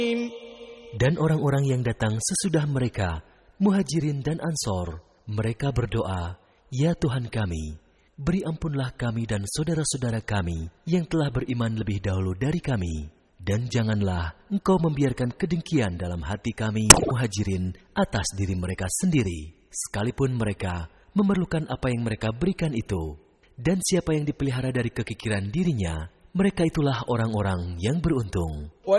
Dan orang-orang yang datang sesudah mereka, Muhajirin dan Ansor, mereka berdoa, "Ya Tuhan kami, beri ampunlah kami dan saudara-saudara kami yang telah beriman lebih dahulu dari kami. Dan janganlah Engkau membiarkan kedengkian dalam hati kami, Muhajirin, atas diri mereka sendiri, sekalipun mereka memerlukan apa yang mereka berikan itu. Dan siapa yang dipelihara dari kekikiran dirinya, mereka itulah orang-orang yang beruntung."